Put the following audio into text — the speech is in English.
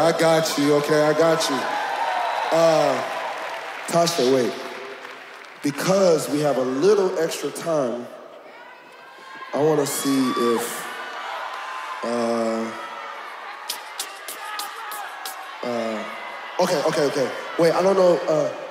I got you, okay, I got you. Tasha, wait. Because we have a little extra time, I want to see if, okay. Wait, I don't know,